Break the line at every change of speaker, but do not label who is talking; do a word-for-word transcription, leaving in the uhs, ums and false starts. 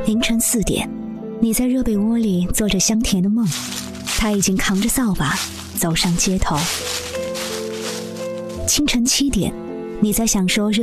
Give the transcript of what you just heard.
凌晨四点，你在热被窝里做着香甜的梦，他已经扛着扫把走上街头。清晨七点，你在享受热